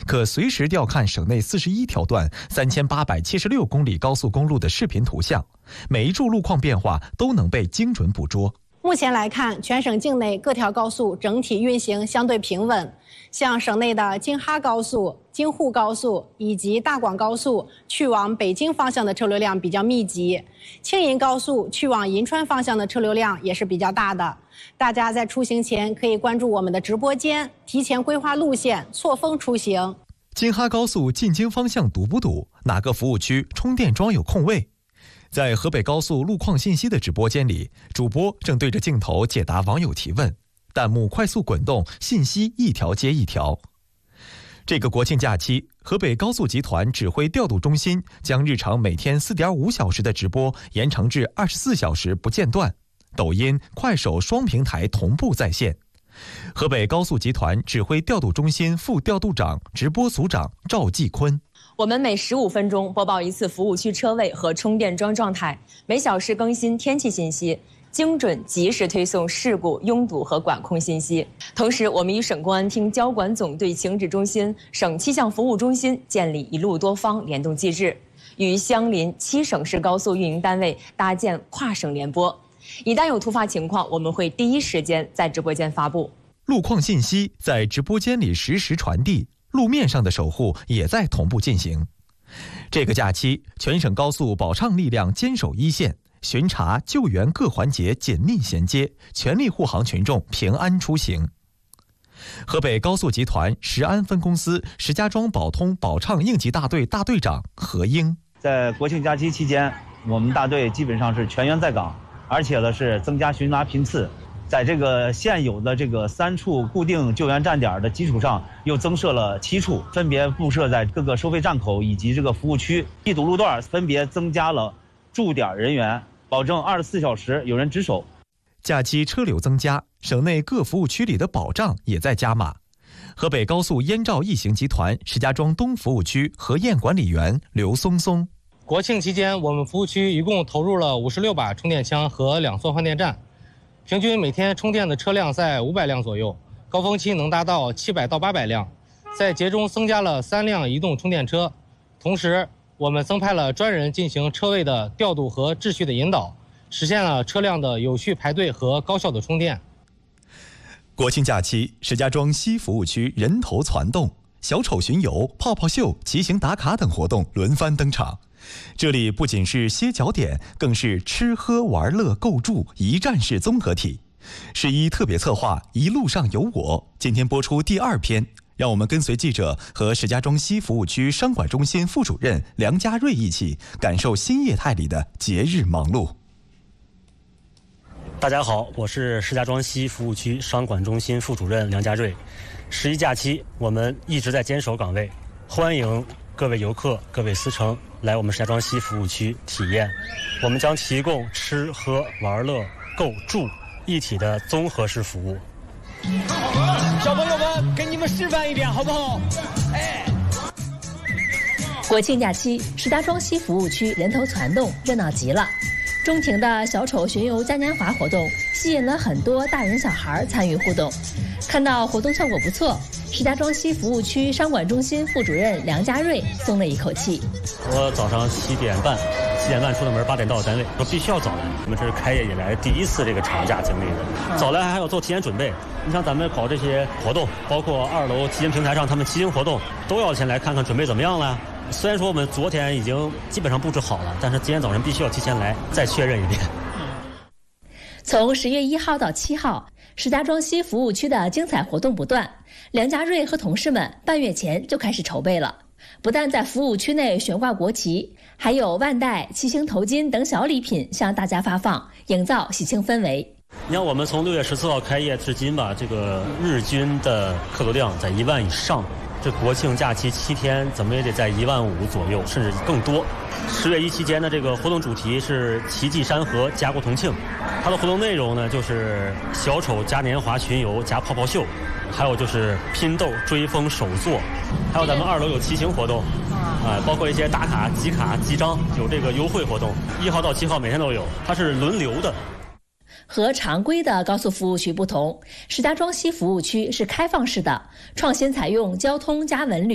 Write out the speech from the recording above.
可随时调看省内41条段、3876公里高速公路的视频图像，每一处路况变化都能被精准捕捉。 目前来看，全省境内各条高速整体运行相对平稳，像省内的京哈高速、京沪高速以及大广高速去往北京方向的车流量比较密集，青银高速去往银川方向的车流量也是比较大的。大家在出行前可以关注我们的直播间，提前规划路线，错峰出行。 京哈高速进京方向堵不堵？哪个服务区充电桩有空位？在河北高速路况信息的直播间里，主播正对着镜头解答网友提问，弹幕快速滚动，信息一条接一条。这个国庆假期，河北高速集团指挥调度中心将日常每天4.5小时的直播延长至24小时不间断，抖音、快手双平台同步在线。河北高速集团指挥调度中心副调度长、直播组长赵继坤。 我们每15分钟播报一次服务区车位和充电桩状态，每小时更新天气信息，精准及时推送事故、拥堵和管控信息。同时，我们与省公安厅交管总队情指中心、省气象服务中心建立一路多方联动机制，与相邻7省市高速运营单位搭建跨省联播。一旦有突发情况，我们会第一时间在直播间发布。 路况信息在直播间里实时传递，路面上的守护也在同步进行。这个假期，全省高速保畅力量坚守一线，巡查救援各环节紧密衔接，全力护航群众平安出行。河北高速集团石安分公司石家庄保通保畅应急大队大队长何英： 在国庆假期期间，我们大队基本上是全员在岗，而且呢是增加巡查频次。在这个现有的这个3处固定救援站点的基础上，又增设了7处，分别布设在各个收费站口以及这个服务区。易堵路段分别增加了驻点人员，保证24小时有人值守。 假期车流增加，省内各服务区里的保障也在加码。河北高速燕赵易行集团石家庄东服务区河堰管理员刘松松： 国庆期间，我们服务区一共投入了56把充电枪和2座换电站。平均每天充电的车辆在500辆左右，高峰期能达到700到800辆。在节中增加了3辆移动充电车，同时我们增派了专人进行车位的调度和秩序的引导，实现了车辆的有序排队和高效的充电。 国庆假期，石家庄西服务区人头攒动，小丑巡游、泡泡秀、骑行打卡等活动轮番登场。这里不仅是歇脚点，更是吃喝玩乐购住一站式综合体。11特别策划一路上有我，今天播出第2篇，让我们跟随记者和石家庄西服务区商管中心副主任梁家瑞一起感受新业态里的节日忙碌。 大家好，我是石家庄西服务区商管中心副主任梁家瑞。11假期，我们一直在坚守岗位，欢迎各位游客、各位司乘来我们石家庄西服务区体验。我们将提供吃喝玩乐购住一体的综合式服务。 小朋友们，给你们示范一遍好不好？ 国庆假期，石家庄西服务区人头攒动，热闹极了。中庭的小丑巡游嘉年华活动吸引了很多大人小孩参与互动。看到活动效果不错，石家庄西服务区商管中心副主任梁家瑞松了一口气。 我早上7点半出的门，8点到单位，我必须要早来。我们这是开业以来第一次这个长假经历的，早来还要做提前准备。你像咱们搞这些活动，包括2楼骑行平台上他们骑行活动，都要先来看看准备怎么样了。虽然说我们昨天已经基本上布置好了，但是今天早晨必须要提前来再确认一遍。 从10月1号到7号，石家庄西服务区的精彩活动不断。梁家瑞和同事们半月前就开始筹备了，不但在服务区内悬挂国旗，还有腕带、骑行头巾等小礼品向大家发放，营造喜庆氛围。 你看，我们从6月14号开业至今吧，这个日均的客流量在1万以上。这国庆假期7天，怎么也得在1万5左右，甚至更多。10月1期间的这个活动主题是奇迹山河家国同庆，它的活动内容呢就是小丑嘉年华巡游加泡泡秀，还有就是拼豆追风手作，还有咱们2楼有骑行活动，包括一些打卡、集卡、集章，有这个优惠活动，1号到7号每天都有，它是轮流的。 和常规的高速服务区不同，石家庄西服务区是开放式的，创新采用交通加文旅